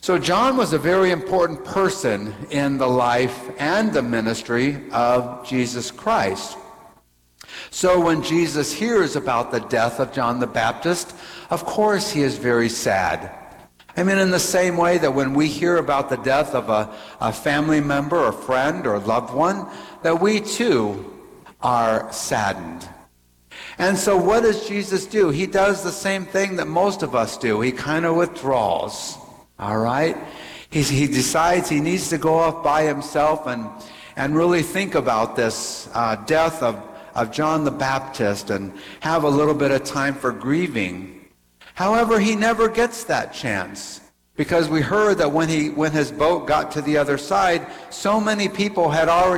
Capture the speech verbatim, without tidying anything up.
So John was a very important person in the life and the ministry of Jesus Christ. So when Jesus hears about the death of John the Baptist, of course he is very sad. I mean, in the same way that when we hear about the death of a, a family member or friend or loved one, that we too are saddened. And so what does Jesus do? He does the same thing that most of us do. He kind of withdraws, all right? He, he decides he needs to go off by himself and, and really think about this uh, death of, of John the Baptist and have a little bit of time for grieving. However, he never gets that chance, because we heard that when he when his boat got to the other side, so many people had already